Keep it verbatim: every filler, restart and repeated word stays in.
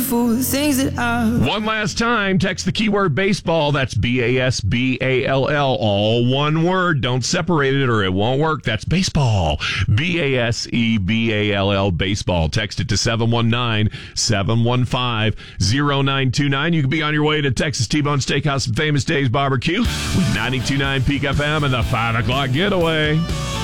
for the things that I... One last time, text the keyword baseball. That's B A S B A L L. All one word. Don't separate it or it won't work. That's baseball. B A S E B A L L, baseball. Text it to seven one nine, seven one five, zero nine two nine. You can be on your way to Texas T-Bone Steakhouse and Famous Days Barbecue with ninety-two point nine Peak F M and the five o'clock getaway.